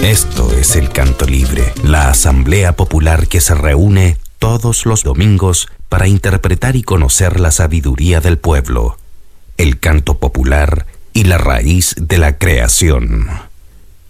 Esto es el Canto Libre, la asamblea popular que se reúne todos los domingos para interpretar y conocer la sabiduría del pueblo, el canto popular y la raíz de la creación.